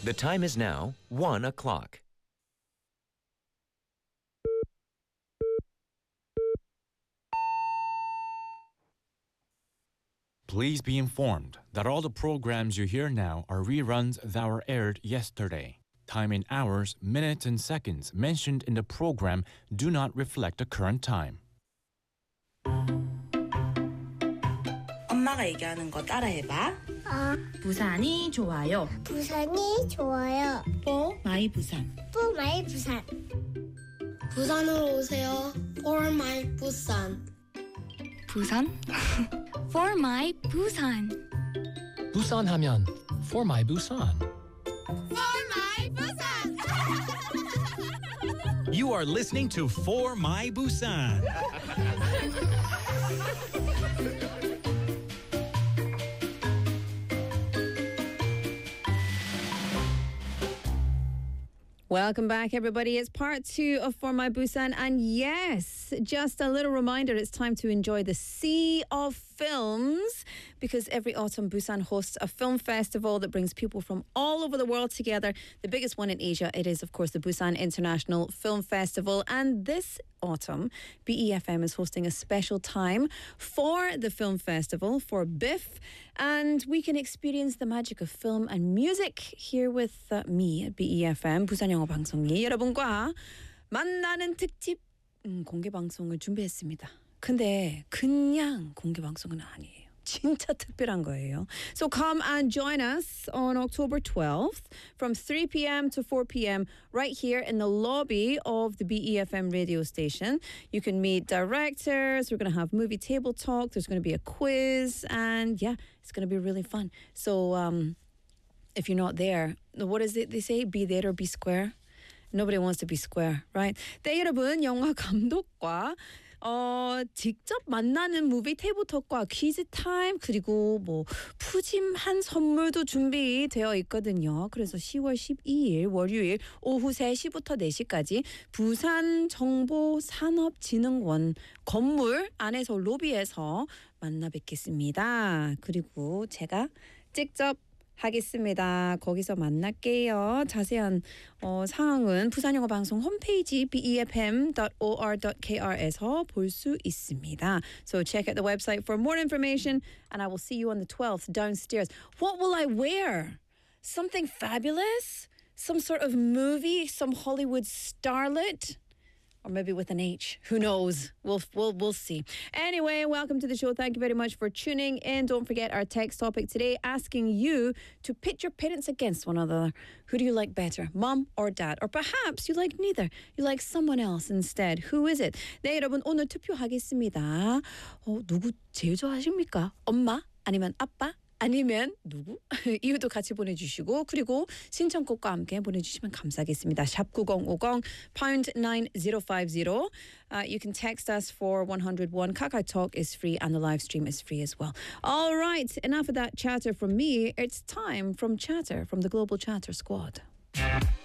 The time is now 1 o'clock. Please be informed that all the programs you hear now are reruns that were aired yesterday. Time in hours, minutes, and seconds mentioned in the program do not reflect the current time. 엄마가 얘기하는 거 따라해봐. 부산이 좋아요. 부산이 좋아요. For my 부산. For my 부산. 부산으로 오세요. For my 부산. 부산? For my Busan. 부산 하면 For my Busan. For my 부산. You are listening to For My Busan. Welcome back, everybody. It's part 2 of For My Busan. And yes, just a little reminder, it's time to enjoy the sea of films because every autumn Busan hosts a film festival that brings people from all over the world together. The biggest one in Asia, it is, of course, the Busan International Film Festival. And this autumn, BEFM is hosting a special time for the film festival, for BIF, and we can experience the magic of film and music here with me at BEFM, 부산 영어 방송이 여러분과 만나는 특집 공개 방송을 준비했습니다. 근데 그냥 공개 방송은 아니에요. 진짜 특별한 거예요. So come and join us on October 12th from 3 p.m. to 4 p.m. right here in the lobby of the BEFM radio station. You can meet directors. We're going to have movie table talk. There's going to be a quiz. And yeah, it's going to be really fun. So if you're not there, what is it they say? Be there or be square? Nobody wants to be square, right? 네, 여러분, 영화 감독과 직접 만나는 무비 테이블톡과 퀴즈 타임 그리고 뭐 푸짐한 선물도 준비되어 있거든요. 그래서 10월 12일 월요일 오후 3시부터 4시까지 부산정보산업진흥원 건물 안에서 로비에서 만나 뵙겠습니다. 그리고 제가 직접 하겠습니다. 거기서 만날게요. 자세한 사항은 부산영어 방송 홈페이지 befm.or.kr에서 볼 수 있습니다. So check out the website for more information and I will see you on the 12th downstairs. What will I wear? Something fabulous? Some sort of movie? Some Hollywood starlet? Or maybe with an H. Who knows? We'll see. Anyway, welcome to the show. Thank you very much for tuning in. Don't forget our text topic today, asking you to pit your parents against one another. Who do you like better, mom or dad? Or perhaps you like neither. You like someone else instead. Who is it? 네, 여러분 오늘 투표하겠습니다. 누구 제일 좋아하십니까? 엄마? 아니면 아빠? 아니면 누구? 이유도 같이 보내주시고 그리고 신청곡과 함께 보내주시면 감사하겠습니다. 샵 9050 pound 9050. You can text us for 101. KakaoTalk is free and the live stream is free as well. All right, enough of that chatter from me. It's time from chatter from the Global Chatter Squad.